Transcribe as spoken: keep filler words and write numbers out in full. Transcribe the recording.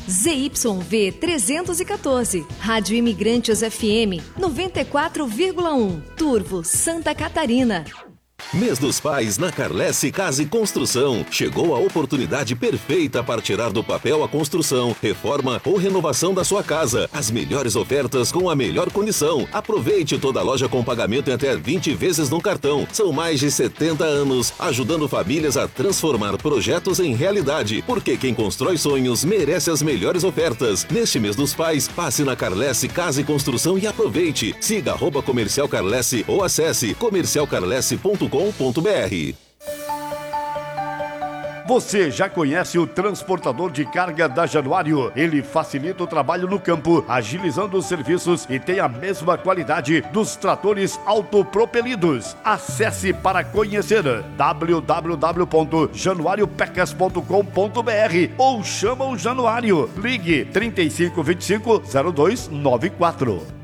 Z Y V trezentos e quatorze, Rádio Imigrantes F M noventa e quatro vírgula um, Turvo, Santa Catarina. Mês dos Pais na Carlesse Casa e Construção. Chegou a oportunidade perfeita para tirar do papel a construção, reforma ou renovação da sua casa. As melhores ofertas com a melhor condição. Aproveite toda a loja com pagamento em até vinte vezes no cartão. São mais de setenta anos ajudando famílias a transformar projetos em realidade. Porque quem constrói sonhos merece as melhores ofertas. Neste Mês dos Pais, passe na Carlesse Casa e Construção e aproveite. Siga arroba Comercial Carlesse ou acesse comercial carlesse ponto com ponto br. Você já conhece o transportador de carga da Januário? Ele facilita o trabalho no campo, agilizando os serviços e tem a mesma qualidade dos tratores autopropelidos. Acesse para conhecer w w w ponto januário pecas ponto com ponto br ou chama o Januário. Ligue trinta e cinco, vinte e cinco, zero dois nove quatro.